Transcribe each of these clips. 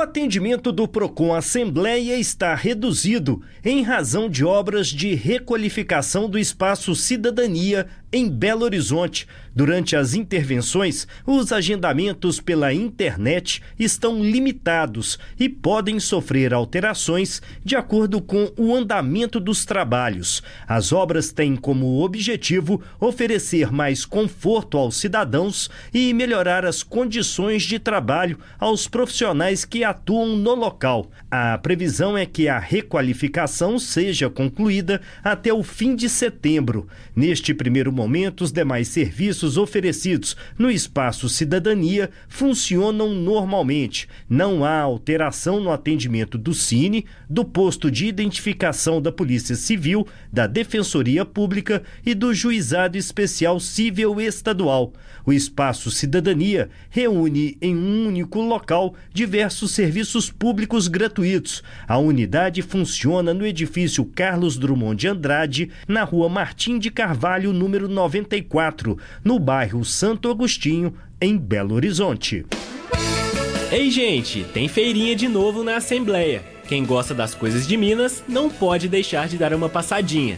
atendimento do Procon Assembleia está reduzido em razão de obras de requalificação do espaço Cidadania em Belo Horizonte. Durante as intervenções, os agendamentos pela internet estão limitados e podem sofrer alterações de acordo com o andamento dos trabalhos. As obras têm como objetivo oferecer mais conforto aos cidadãos e melhorar as condições de trabalho aos profissionais que atuam no local. A previsão é que a requalificação seja concluída até o fim de setembro. Neste primeiro momento, os demais serviços oferecidos no espaço Cidadania funcionam normalmente. Não há alteração no atendimento do Cine, do posto de identificação da Polícia Civil, da Defensoria Pública e do Juizado Especial Civil Estadual. O espaço Cidadania reúne em um único local diversos serviços públicos gratuitos. A unidade funciona no edifício Carlos Drummond de Andrade, na rua Martim de Carvalho, número 94, no bairro Santo Agostinho, em Belo Horizonte. Ei, gente, tem feirinha de novo na Assembleia. Quem gosta das coisas de Minas não pode deixar de dar uma passadinha.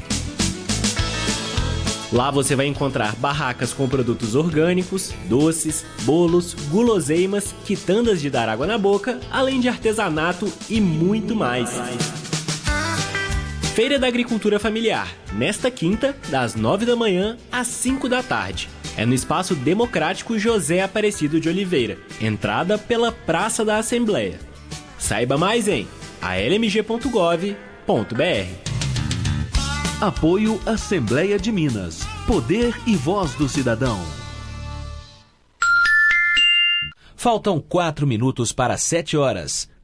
Lá você vai encontrar barracas com produtos orgânicos, doces, bolos, guloseimas, quitandas de dar água na boca, além de artesanato e muito mais. Feira da Agricultura Familiar, nesta quinta, das 9 da manhã às 5 da tarde. É no Espaço Democrático José Aparecido de Oliveira, entrada pela Praça da Assembleia. Saiba mais em almg.gov.br. Apoio Assembleia de Minas. Poder e voz do cidadão. Faltam 4 minutos para 7 horas.